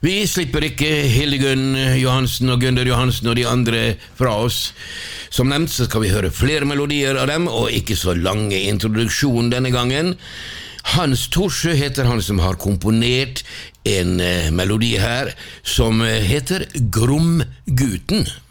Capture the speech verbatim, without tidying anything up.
Vi slipper ikke Hildegunn Johansen og Gunder Johansen og de andre fra oss. Som nevnt så skal vi høre flere melodier av dem, og ikke så lange introduksjon denne gangen. Hans Thorsø heter han som har komponert en melodi her, som heter Gromguten.